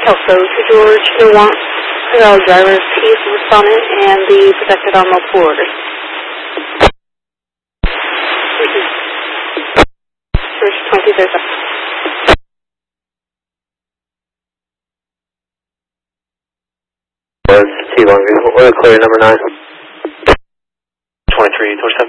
Kelso to George, who wants all drivers peace with Sonnet and the protected on multiple orders. First 23rd. T1 vehicle, clear number 9. 2327.